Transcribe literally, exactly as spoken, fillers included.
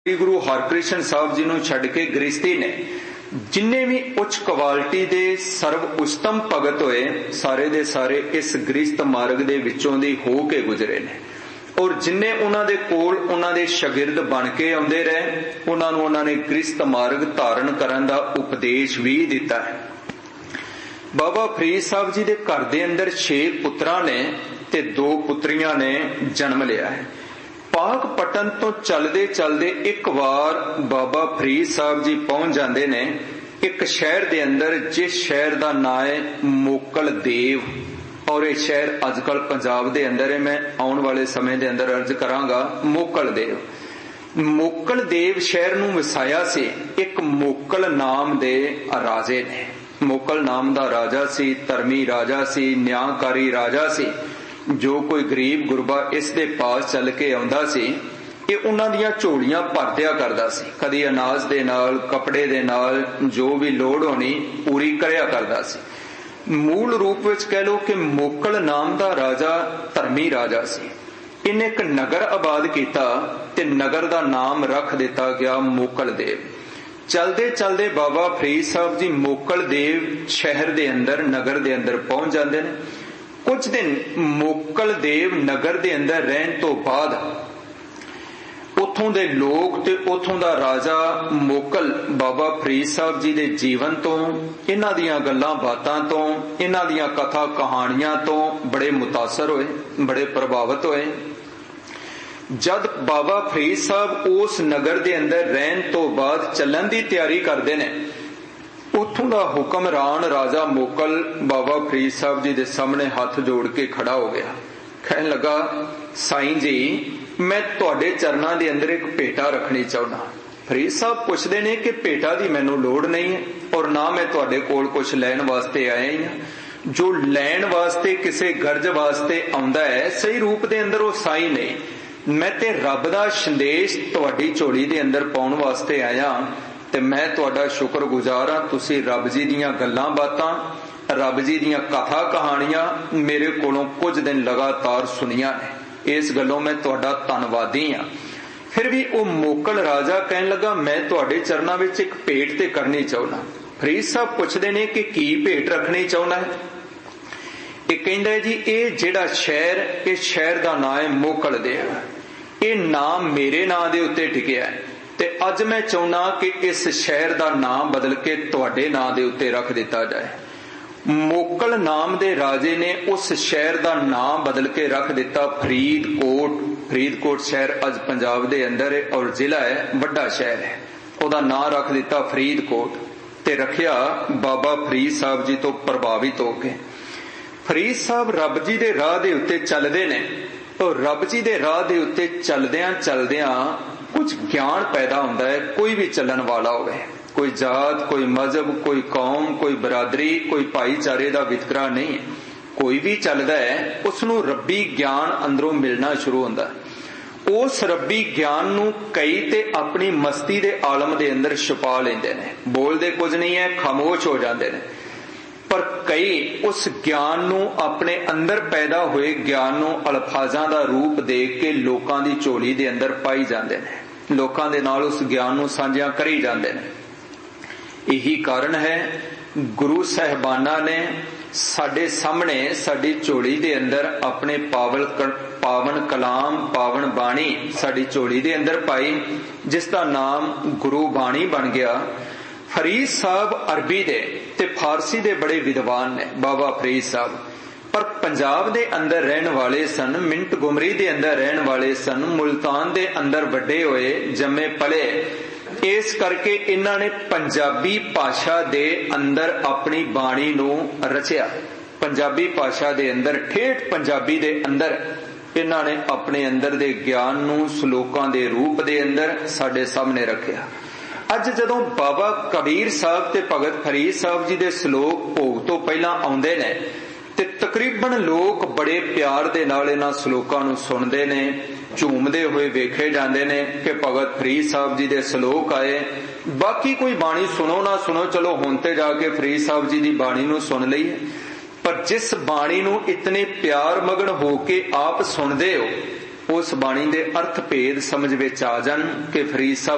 गुरु हरकृष्ण साहब जी नूं छड्ड के गृहस्थी ने जिन्ने भी उच्च क्वालिटी दे सर्व उच्चतम भगत होए सारे दे सारे इस गृहस्थ मार्ग दे विचों दी हो के गुजरे ने। और जिन्ने उन्हां दे कोल उन्हां दे शागिर्द बन के आउंदे रहे उन्हां नूं उन्हां ने गृहस्थ मार्ग धारण करन दा उपदेश भी दिता है। बाबा फरीद साहब जी दे घर दे अंदर छे पुत्रां ने ते दो पुत्रियां ने जन्म लिया है। पाक पटन तो चलदे चलदे एक बार बाबा फरीद साहब जी पहुंच जाते ने एक शहर दे अंदर जिस शहर का नाम है मोकल देव। और यह शहर अजकल पंजाब दे अंदर है। मैं आने वाले समय दे अंदर अर्ज करांगा मोकल देव। मोकल देव शहर नूं वसाया सी एक मोकल नाम दे राजे ने। मोकल नाम दा राजा सी, धर्मी राजा सी, न्यायकारी राजा सी। जो कोई गरीब गुरबा इस दे पास चल के आउंदा सी ये उन्हां दियां झोलियां भर दिया करदा सी। कदी अनाज दे नाल, कपड़े दे नाल जो भी लोड़ होनी पूरी करया करदा सी। मूल रूप विच कह लो कि मोकल नाम दा राजा धर्मी राजा सी। इन्हें एक नगर आबाद किया ते नगर दा नाम रख दिता गया मोकल देव। चलदे चलदे बाबा फरीद साहब जी मोकल देव शहर दे अंदर नगर दे अंदर पहुंच जाते हैं। कुछ दिन मोकल देव नगर दे अंदर रहन तो बाद उथों दे लोग ते उथों दा राजा मोकल बाबा फरीद साहब जी दे जीवन तो इन्हां दियां गल्लां बातां तो इन्हां दियां कथा कहानियां तो बड़े मुतासर होए, बड़े प्रभावित होए। जद बाबा फरीद साहब उस नगर दे अंदर रहन तो बाद चलन दी तैयारी करते ने उथों दा हुक्मरान राजा मोकल बाबा फरीद साहब जी दे सामने हाथ जोड़ के खड़ा हो गया। कहन लगा साईं जी मैं तुहाडे चरनां दे अंदर एक भेटा रखनी चाहुंदा। फरीद साहब पुछदे ने कि भेटा दी मैनूं लोड़ नहीं है और ना मैं तुहाडे कोल कुछ लैण वास्ते आया ही हां। जो लैण वास्ते किसे गर्ज वास्ते आउंदा है सही रूप दे अंदर वो साईं नहीं। मैं ते रब दा संदेश तुहाडी झोली दे अंदर पाउण वास्ते आया ते मैं तुहाडा शुक्रगुजार हां। तुसीं रब जी दीयां गल्लां बातां रब जी दीयां कथा कहानियां मेरे कोलों कुछ दिन लगातार सुनियां ने। इस गल्लों मैं तुहाडा धन्नवादी हां। फिर भी वो मोकल राजा कहन लगा मैं तुहाडे चरनां विच एक भेंट ते करनी चाहुंदा। फरीद साहब पुछदे ने कि की भेंट रखनी चाहुंदा है। ये कहंदा है जी ये जिहड़ा शहर इस शहर दा नाम है मोकल देव। ये नाम मेरे नाम दे उत्ते टिकिया है ते अज मैं चाहुंदा कि इस शहर दा नाम बदल के तुहाडे नाम दे उत्ते रख दिता जाए। मोकल नाम दे राजे ने उस शहर दा नाम बदल के रख दिता फरीदकोट। फरीदकोट शहर अज पंजाब दे अंदर है और जिला है, वड्डा शहर है। उहदा नाम रख दिता फरीदकोट ते रखिया बाबा फरीद साहब जी तो प्रभावित हो के। फरीद साहब रब जी दे राह दे उत्ते चलदे ने और रब जी दे राह दे उत्ते चलदियां चलदियां कुछ ज्ञान पैदा होता है। कोई भी चलन वाला होवे, कोई जात, कोई मजहब, कोई कौम, कोई बरादरी, कोई भाईचारे का वितकरा नहीं है। कोई भी चलता है उसनों रब्बी ज्ञान अंदरों मिलना शुरू होता है। उस रब्बी ज्ञान नूं कई ते अपनी मस्ती दे आलम दे अंदर छुपा लेंदे ने। बोलते कुछ नहीं है, खामोश हो जाते हैं। पर कई उस ज्ञान नूं अपने अंदर पैदा हुए ज्ञान नूं अल्फाजां दा रूप दे के लोकां दी झोली दे अंदर पाई जांदे ने। लोकां दे नाल उस ज्ञान नूं साझा करी जांदे ने। यही कारण है गुरु साहिबाना ने साडे सामने साडी झोली दे अंदर अपने पावल पावन कलाम पावन बाणी साडी झोली दे अंदर पाई जिसका नाम गुरु बाणी बन गया। फरीद साहब अरबी दे ते फारसी दे बड़े विद्वान ने बाबा फरीद साहब। पर पंजाब दे अंदर रहने वाले सन, मिंट गुमरी दे अंदर रहने वाले सन, मुल्तान दे अंदर वड्डे होए जम्मे पले। इस करके इन्हां ने पंजाबी भाषा दे अंदर अपनी बाणी नूं रचिया। पंजाबी भाषा दे अंदर ठेठ पंजाबी दे अंदर इन्हां ने अपने अंदर दे ज्ञान नूं श्लोकां दे रूप दे अंदर साडे सामने रखिया। अज जदों बाबा कबीर साहब ते भगत फरीद साहब जी दे श्लोक भोग तो पहला आउंदे ने ते तकरीबन लोग बड़े प्यार दे नाल इन्हां श्लोकां नूं सुणदे ने, झूमदे हुए वेखे जांदे ने कि भगत फरीद साहब जी दे श्लोक आए। बाकी कोई बाणी सुनो ना सुनो, चलो हुण ते जाके फरीद साहब जी दी बाणी नूं सुन लईए। पर जिस बाणी नूं इतने प्यार मगन होके आप सुणदे हो उस बाणी दे अर्थ भेद समझ विच आ जाण कि फरीद साहब